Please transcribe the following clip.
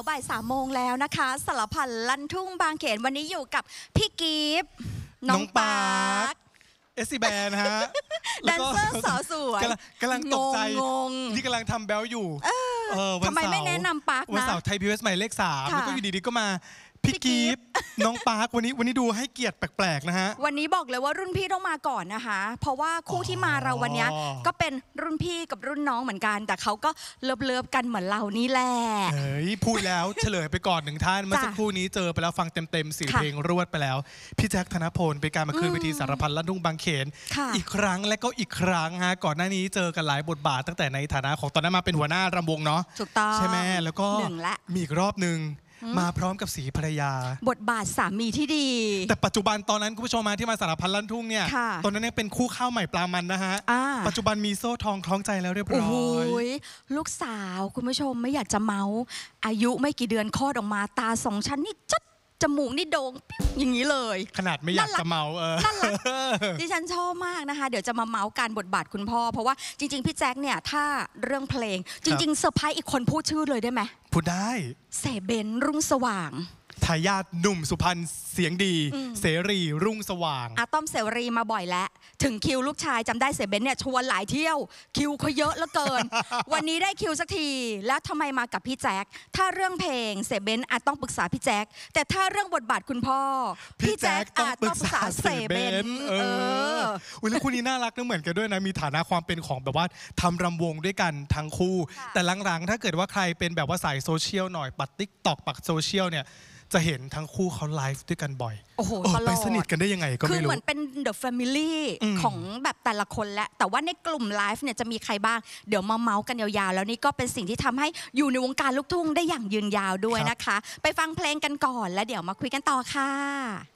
บ่าย3 โมงแล้วนะคะสารพันลั่นทุ่งบางเขนวันนี้อยู่กับพี่กิฟต์น้องปาร์คเอสซีแบนฮะแดนเซอร์สาวสวยกำลังตกใจงงนี่กำลังทำแบลอยู่ทำไมไม่แนะนำปาร์คนะวันเสาร์ไทยพีวีเอสหมายเลข 3แล้วก็อยู่ดีๆก็มาพี่กิฟต์น้องปาร์ควันนี้ดูให้เกียรติแปลกๆนะฮะวันนี้บอกเลยว่ารุ่นพี่ต้องมาก่อนนะคะเพราะว่าคู่ที่มาเราวันนี้ก็เป็นรุ่นพี่กับรุ่นน้องเหมือนกันแต่เขาก็เลิฟกันเหมือนเรานี่แหละเฮ้ยพูดแล้วเฉลยไปก่อน1 ท่านเมื่อสักครู่นี้เจอไปแล้วฟังเต็ม4 เพลงรวดไปแล้วพี่แจ็คธนพลเป็นการมาคืนเวทีสารพันลั่นทุ่งบางเขนอีกครั้งและก็อีกครั้งฮะก่อนหน้านี้เจอกันหลายบทบาทตั้งแต่ในฐานะของตอนนั้นมาเป็นหัวหน้ารำวงเนาะถูกต้องใช่ไหมแล้วก็มีอีกรอบนึงมาพร้อมกับศรีภรรยาบทบาทสามีที่ดีแต่ปัจจุบันตอนนั้นคุณผู้ชมมาที่มาสารพันลั่นทุ่งเนี่ยตอนนั้นยังเป็นคู่ข้าวใหม่ปลามันนะฮะปัจจุบันมีโซ่ทองคล้องใจแล้วเรียบร้อยลูกสาวคุณผู้ชมไม่อยากจะเมาอายุไม่กี่เดือนคลอดออกมาตา2 ชั้นนี่จัดจมูกนี่โด่งอย่างนี้เลยขนาดไม่อยากจะเมาน่ารักดิฉันชอบมากนะคะเดี๋ยวจะมาเมาการบทบาทคุณพ่อเพราะว่าจริงๆพี่แจ็คเนี่ยถ้าเรื่องเพลงจริงๆเซอร์ไพรส์อีกคนพูดชื่อเลยได้ไหมพูดได้เสเบนรุ่งสว่างทายาทหนุ่มสุพรรณเสียงดีเสรีรุ่งสว่างอาต้อมเสรีมาบ่อยแล้วถึงคิวลูกชายจำได้เสเบนเนี่ยชวนหลายเที่ยวคิวเขาเยอะเหลือเกิน วันนี้ได้คิวสักทีแล้วทำไมมากับพี่แจ็คถ้าเรื่องเพลงเสเบนอาจต้องปรึกษาพี่แจ็คแต่ถ้าเรื่องบทบาทคุณพ่อพี่แจ็คอาจต้องปรึกษาเสเบนแล้วคู่นี้น่ารักนะเหมือนกันด้วยนะมีฐานะความเป็นของแบบว่าทำรำวงด้วยกันทั้งคู่แต่หลังๆถ้าเกิดว่าใครเป็นแบบว่าสายโซเชียลหน่อยปัดติ๊กตอกปักโซเชียลเนี่ยจะเห็นทั้งคู่เขาไลฟ์ด้วยกันบ่อยโอ้โหไปสนิทกันได้ยังไงก็ไม่รู้คือเหมือนเป็น The Family ของแบบแต่ละคนและแต่ว่าในกลุ่มไลฟ์เนี่ยจะมีใครบ้างเดี๋ยวมาเมาส์กันยาวๆแล้วนี่ก็เป็นสิ่งที่ทำให้อยู่ในวงการลูกทุ่งได้อย่างยืนยาวด้วยนะคะไปฟังเพลงกันก่อนแล้วเดี๋ยวมาคุยกันต่อค่ะ